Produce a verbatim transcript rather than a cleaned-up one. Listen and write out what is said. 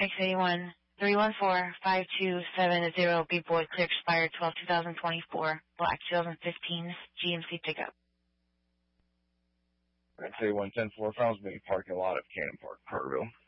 six eight one, three one four, five two seven zero. Big Boy, clear expired twelve two thousand twenty-four. Black two thousand fifteen G M C pickup. six eight one, ten four, Founds Bay parking lot of Cannon Park, Carterville.